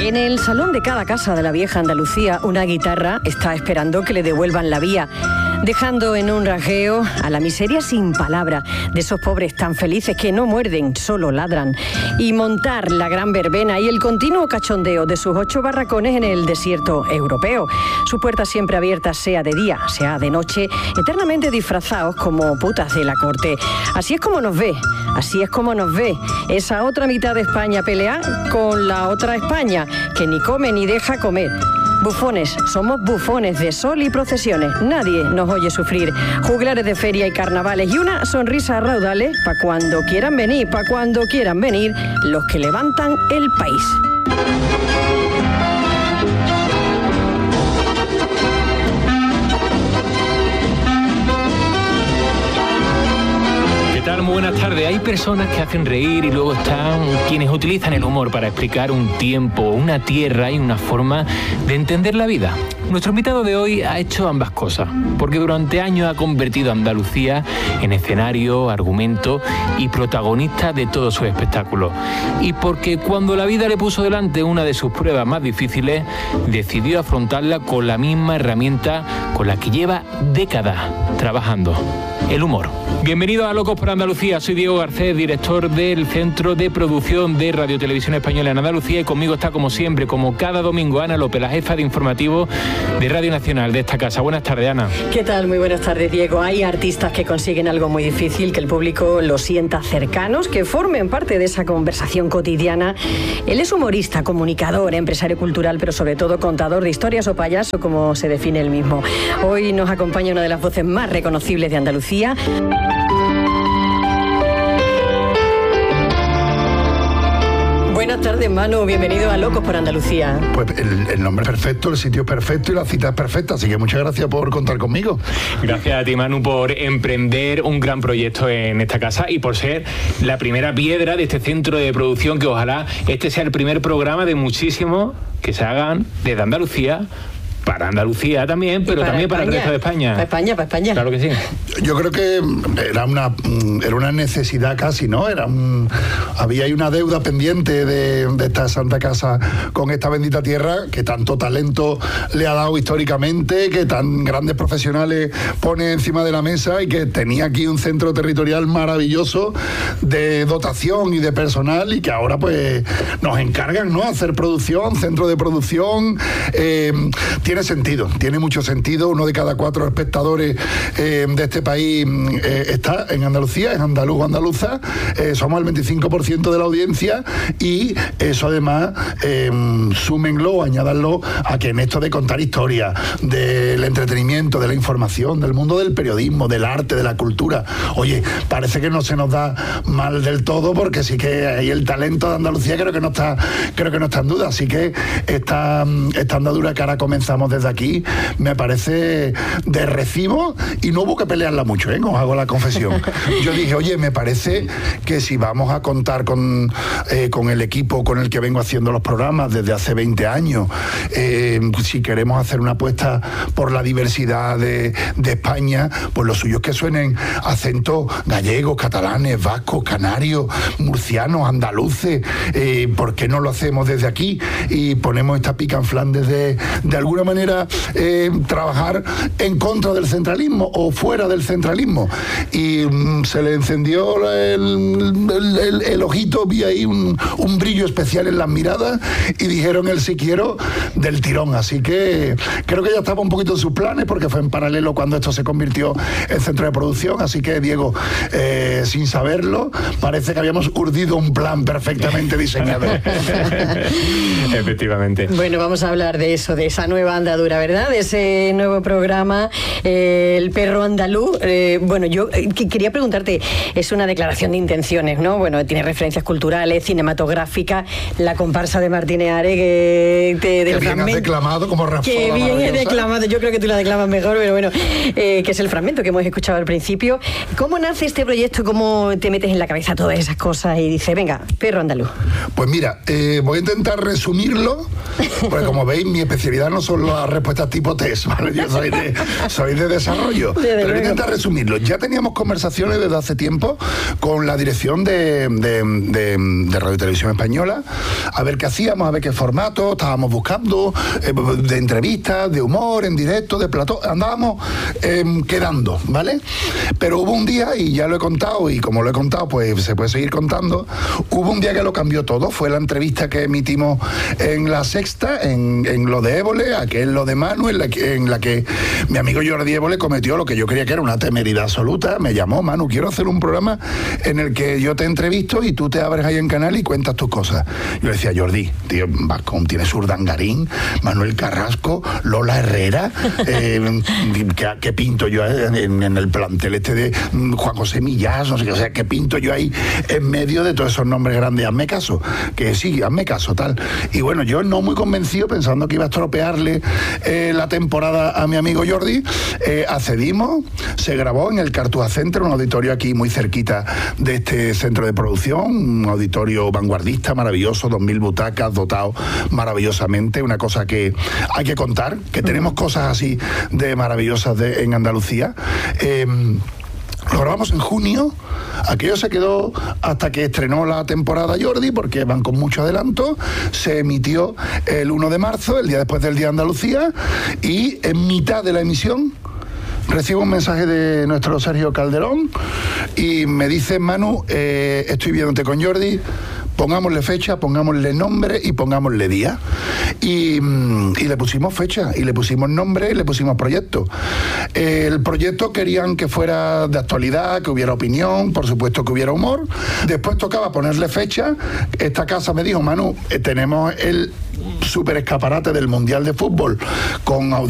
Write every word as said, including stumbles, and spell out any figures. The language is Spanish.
En el salón de cada casa de la vieja Andalucía, una guitarra está esperando que le devuelvan la vía, dejando en un rajeo a la miseria sin palabra de esos pobres tan felices que no muerden, solo ladran, y montar la gran verbena y el continuo cachondeo de sus ocho barracones en el desierto europeo. Sus puertas siempre abiertas, sea de día, sea de noche, eternamente disfrazados como putas de la corte. Así es como nos ve, así es como nos ve esa otra mitad de España pelear con la otra España, que ni come ni deja comer. Bufones, somos bufones de sol y procesiones. Nadie nos oye sufrir. Juglares de feria y carnavales y una sonrisa a raudales pa' cuando quieran venir, pa' cuando quieran venir los que levantan el país. Muy buenas tardes. Hay personas que hacen reír y luego están quienes utilizan el humor para explicar un tiempo, una tierra y una forma de entender la vida. Nuestro invitado de hoy ha hecho ambas cosas, porque durante años ha convertido a Andalucía en escenario, argumento y protagonista de todos sus espectáculos. Y porque cuando la vida le puso delante una de sus pruebas más difíciles, decidió afrontarla con la misma herramienta con la que lleva décadas trabajando: el humor. Bienvenido a Locos por Andalucía, soy Diego Garcés, director del Centro de Producción de Radio Televisión Española en Andalucía, y conmigo está, como siempre, como cada domingo, Ana López, la jefa de informativo de Radio Nacional de esta casa. Buenas tardes, Ana. ¿Qué tal? Muy buenas tardes, Diego. Hay artistas que consiguen algo muy difícil, que el público los sienta cercanos, que formen parte de esa conversación cotidiana. Él es humorista, comunicador, empresario cultural, pero sobre todo contador de historias o payaso, como se define él mismo. Hoy nos acompaña una de las voces más reconocibles de Andalucía. Buenas tardes, Manu. Bienvenido a Locos por Andalucía. Pues el, el nombre es perfecto, el sitio es perfecto y la cita es perfecta, así que muchas gracias por contar conmigo. Gracias a ti, Manu, por emprender un gran proyecto en esta casa y por ser la primera piedra de este centro de producción, que ojalá este sea el primer programa de muchísimos que se hagan desde Andalucía, para Andalucía también, pero para también España, para el resto de España. Para España, para España. Claro que sí. Yo creo que era una era una necesidad casi, ¿no? Era un, había ahí una deuda pendiente de, de esta santa casa con esta bendita tierra que tanto talento le ha dado históricamente, que tan grandes profesionales pone encima de la mesa, y que tenía aquí un centro territorial maravilloso de dotación y de personal, y que ahora pues nos encargan, ¿no?, hacer producción, centro de producción. Eh, tiene sentido, tiene mucho sentido. Uno de cada cuatro espectadores eh, de este país eh, está en Andalucía, es andaluz o andaluza. Eh, somos el veinticinco por ciento de la audiencia, y eso además eh, súmenlo o añádanlo a que en esto de contar historias, del entretenimiento, de la información, del mundo del periodismo, del arte, de la cultura, oye, parece que no se nos da mal del todo, porque sí que hay el talento de Andalucía, creo que no está, creo que no está en duda. Así que esta, esta andadura que ahora comenzamos desde aquí me parece de recibo, y no hubo que pelearla mucho, ¿eh? Os hago la confesión. Yo dije, oye, me parece que si vamos a contar con, eh, con el equipo con el que vengo haciendo los programas desde hace veinte años, eh, si queremos hacer una apuesta por la diversidad de, de España, pues lo suyo es que suenen acentos gallegos, catalanes, vascos, canarios, murcianos, andaluces. Eh, ¿por qué no lo hacemos desde aquí y ponemos esta pica en Flandes de, de alguna manera eh, trabajar en contra del centralismo o fuera del centralismo? Y mm, se le encendió el, el, el, el ojito, vi ahí un, un brillo especial en las miradas, y dijeron el sí quiero del tirón. Así que creo que ya estaba un poquito en sus planes, porque fue en paralelo cuando esto se convirtió en centro de producción. Así que, Diego, eh, sin saberlo, parece que habíamos urdido un plan perfectamente diseñado. Efectivamente. Bueno, vamos a hablar de eso, de esa nueva andadura, ¿verdad? De ese nuevo programa, eh, El Perro Andaluz. Eh, bueno, yo eh, quería preguntarte, es una declaración de intenciones, ¿no? Bueno, tiene referencias culturales, cinematográficas, la comparsa de Martínez Are, que te, del que bien has declamado como Rafael. Que bien he declamado, yo creo que tú la declamas mejor, pero bueno, eh, que es el fragmento que hemos escuchado al principio. ¿Cómo nace este proyecto? ¿Cómo te metes en la cabeza todas esas cosas y dices, venga, Perro Andaluz? Pues mira, eh, voy a intentar resumirlo, porque como veis, mi especialidad no son las respuestas tipo test, ¿vale? Yo soy de, soy de desarrollo. De Pero voy a luego. intentar resumirlo. Ya teníamos conversaciones desde hace tiempo con la dirección de, de, de, de Radio y Televisión Española, a ver qué hacíamos, a ver qué formato estábamos buscando, eh, de entrevistas, de humor, en directo, de plató, andábamos eh, quedando, ¿vale? Pero hubo un día, y ya lo he contado, y como lo he contado, pues se puede seguir contando, hubo un día que lo cambió todo, fue la entrevista que emitimos en La Sexta, en, en lo de Évole, aquel lo de Manu, en la, que, en la que mi amigo Jordi Évole cometió lo que yo creía que era una temeridad absoluta. Me llamó: Manu, quiero hacer un programa en el que yo te entrevisto y tú te abres ahí en canal y cuentas tus cosas. Yo le decía: Jordi, tío, Vascón, tienes Urdangarín, Manuel Carrasco, Lola Herrera, eh, ¿qué, qué pinto yo en, en el plantel este de Juan José Millás? No sé qué, o sea, ¿qué pinto yo ahí en medio de todos esos nombres grandes? Hazme caso, que sí, hazme caso, tal. Y bueno, yo no muy convencido, pensando que iba a estropearle eh, la temporada a mi amigo Jordi, eh, accedimos, se grabó en el Cartuja Center, un auditorio aquí muy cerquita de este centro de producción, un auditorio vanguardista, maravilloso, dos mil butacas, dotado maravillosamente, una cosa que hay que contar, que tenemos cosas así de maravillosas de, en Andalucía. Eh, Lo grabamos en junio, aquello se quedó hasta que estrenó la temporada Jordi, porque van con mucho adelanto, se emitió el uno de marzo, el día después del Día de Andalucía, y en mitad de la emisión recibo un mensaje de nuestro Sergio Calderón y me dice: Manu, eh, estoy viéndote con Jordi, pongámosle fecha, pongámosle nombre y pongámosle día. Y, y le pusimos fecha, y le pusimos nombre, y le pusimos proyecto. El proyecto querían que fuera de actualidad, que hubiera opinión, por supuesto que hubiera humor. Después tocaba ponerle fecha. Esta casa me dijo: Manu, eh, tenemos el super escaparate del Mundial de Fútbol con